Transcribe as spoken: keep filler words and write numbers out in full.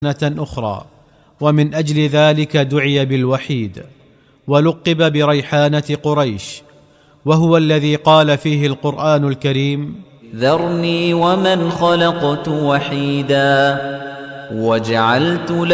أخرى، ومن أجل ذلك دعي بالوحيد، ولقب بريحانة قريش، وهو الذي قال فيه القرآن الكريم: ذرني ومن خلقت وحيدا وجعلت